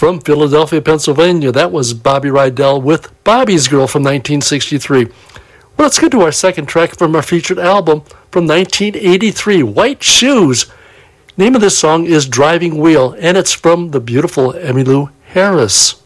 From Philadelphia, Pennsylvania, that was Bobby Rydell with Bobby's Girl from 1963. Well, let's get to our second track from our featured album from 1983, White Shoes. Name of this song is Driving Wheel, and it's from the beautiful Emmylou Harris.